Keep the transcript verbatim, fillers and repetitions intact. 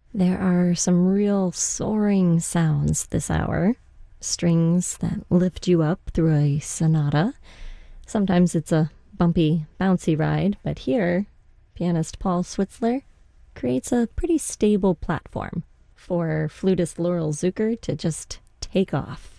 There are some real soaring sounds this hour. Strings that lift you up through a sonata. Sometimes it's a bumpy, bouncy ride, but here, pianist Paul Switzler creates a pretty stable platform for flutist Laurel Zucker to just take off.